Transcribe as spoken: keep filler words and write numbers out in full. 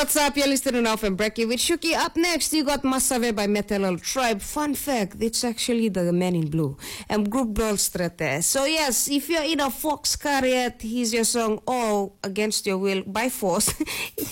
what's up? You're listening now from Brecky with Shuki. Up next, you got Massave by Metal Tribe. Fun fact, it's actually the Man in Blue. And Group Blolstrete. So yes, if you're in a Fox car yet, here's your song All Against Your Will by Force.